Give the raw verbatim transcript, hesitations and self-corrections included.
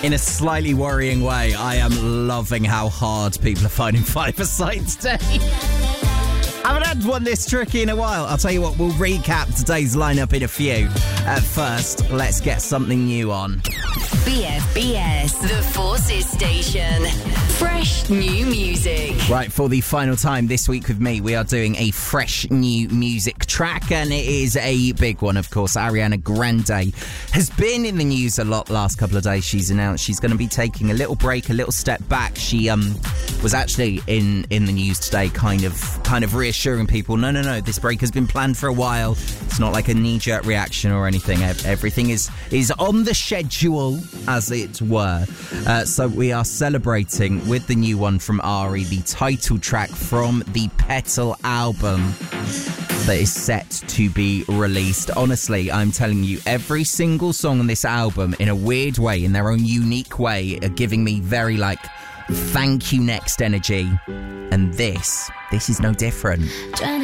In a slightly worrying way, I am loving how hard people are finding five-a-side today. I haven't had one this tricky in a while. I'll tell you what, we'll recap today's lineup in a few. At first, let's get something new on. B F B S, the Forces Station. Fresh new music. Right, for the final time this week with me, we are doing a fresh new music track, and it is a big one, of course. Ariana Grande has been in the news a lot last couple of days. She's announced she's going to be taking a little break, a little step back. She um was actually in, in the news today, kind of kind of reassuring people, no, no, no, this break has been planned for a while. It's not like a knee-jerk reaction or anything. Everything is, is on the schedule, as it were. Uh, so we are celebrating with the new one from Ari, the title track from the Petal album that is set to be released. Honestly, I'm telling you, every single song on this album, in a weird way, in their own unique way, are giving me very, like, thank you next energy. And this, this is no different.